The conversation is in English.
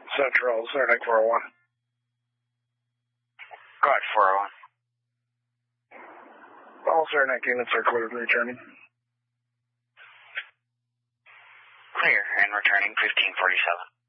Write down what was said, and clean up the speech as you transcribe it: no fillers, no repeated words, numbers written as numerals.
Central, Saranac 401. Go ahead, 401. All Saranac units are cleared returning. Clear and returning 1547.